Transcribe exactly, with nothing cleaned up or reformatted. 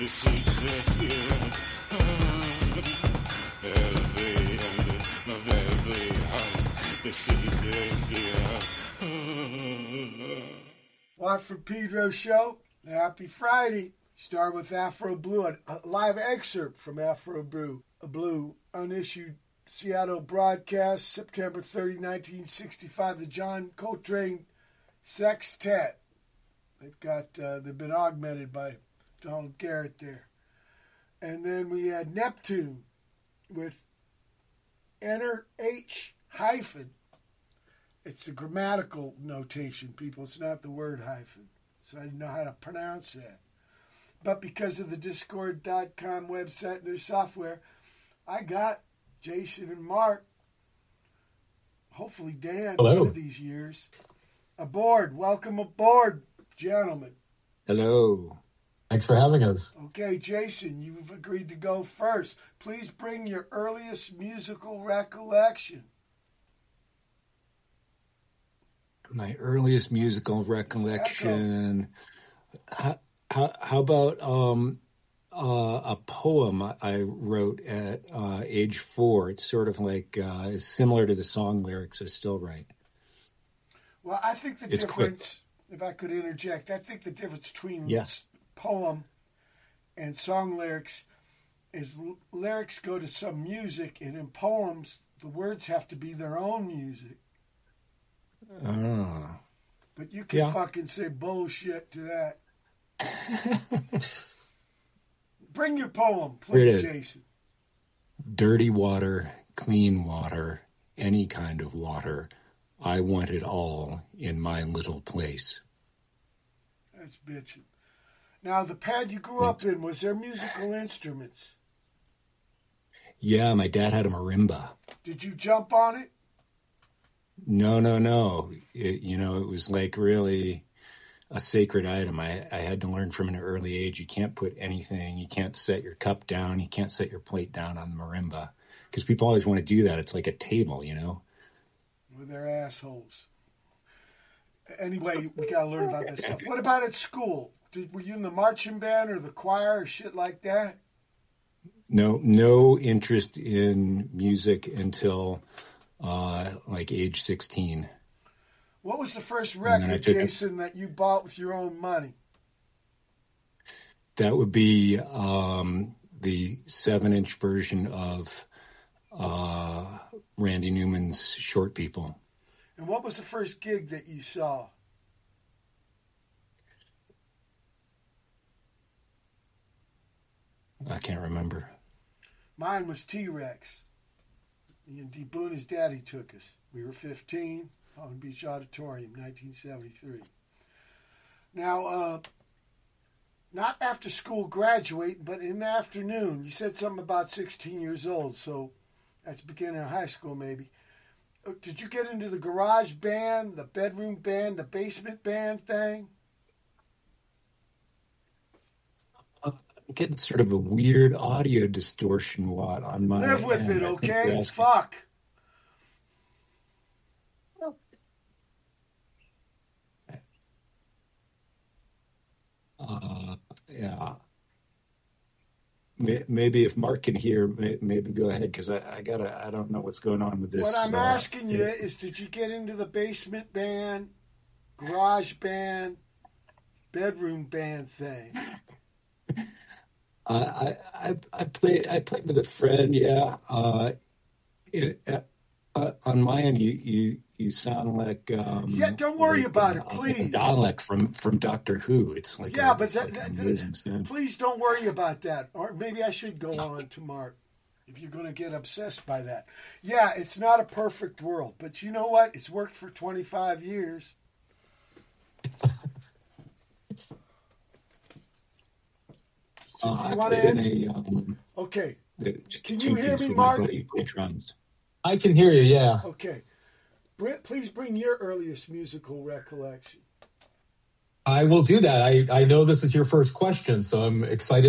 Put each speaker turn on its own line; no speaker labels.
the secret here. Very, very hard, the secret here.
Watt from Pedro show. Happy Friday. Start with Afro Blue, a live excerpt from Afro Blue, a Blue unissued Seattle broadcast, September thirtieth, nineteen sixty-five. The John Coltrane Sextet. They've got uh, they've been augmented by Donald Garrett there, and then we had Neptune with Enter H hyphen. It's the grammatical notation, people. It's not the word hyphen. So I didn't know how to pronounce that. But because of the discord dot com website and their software, I got Jason and Mark, hopefully Dan,
Hello.
one of these years, aboard. Welcome aboard, gentlemen.
Hello.
Thanks for having us.
Okay, Jason, you've agreed to go first. Please bring your earliest musical recollection.
My earliest musical recollection. How, how, how about um, uh, a poem I wrote at uh, age four? It's sort of like uh, it's similar to the song lyrics I still write.
Well, I think the
It's
difference, if I could interject, I think the difference between
Yeah.
s- poem and song lyrics is l- lyrics go to some music, and in poems, the words have to be their own music.
Ah.
But you can
Yeah.
fucking say bullshit to that. Bring your poem,
Here it
please,
is.
Jason.
Dirty water, clean water, any kind of water. I want it all in my little place.
That's bitchin'. Now, the pad you grew up in, was there musical instruments?
Yeah, my dad had a marimba.
Did you jump on it?
No, no, no. It, you know, it was like really a sacred item. I, I had to learn from an early age. You can't put anything, you can't set your cup down, you can't set your plate down on the marimba. Because people always want to do that. It's like a table, you know?
Well, they're assholes. Anyway, we got to learn about this stuff. What about at school? Did, were you in the marching band or the choir or shit like that?
No, no interest in music until uh, like age sixteen.
What was the first
And then I
record,
took it-
Jason, that you bought with your own money?
That would be um, the seven-inch version of uh, Randy Newman's Short People.
And what was the first gig that you saw?
I can't remember.
Mine was T-Rex. And D. Boone, his daddy, took us. We were fifteen, Palm Beach Auditorium, nineteen seventy-three. Now, uh, not after school graduating, but in the afternoon. You said something about sixteen years old, so that's beginning of high school maybe. Uh, Did you get into the garage band, the bedroom band, the basement band thing?
I'm getting sort of a weird audio distortion Watt on my
Live with
end.
it,
I think you're
okay?
asking-
Fuck.
Uh, yeah. May- Maybe if Mark can hear, may- maybe go ahead because I, I gotta. I don't know what's going on with this.
What I'm
uh,
asking you
it-
is, did you get into the basement band, garage band, bedroom band thing?
I, I I I played I played with a friend. Yeah. Uh, it, uh, uh, on my end, you you you sound like um,
Yeah, don't worry
like,
about
uh,
it,
like a
please.
Dalek from from Doctor Who. It's like
Yeah,
a,
but
it's
that,
like
that,
an
that-
amazing sound.
please don't worry about that. Or maybe I should go on to Mark if you're going to get obsessed by that. Yeah, it's not a perfect world, but you know what? It's worked for twenty-five years. So
Uh,
do
I
you want to
played
answer?
in a um,
Okay,
the- just
Can
two
you hear
piece
me,
with my
Mark?
buddy who played drums.
I can hear you, yeah.
okay. Britt, please bring your earliest musical recollection.
I will do that. I, I know this is your first question, so I'm excited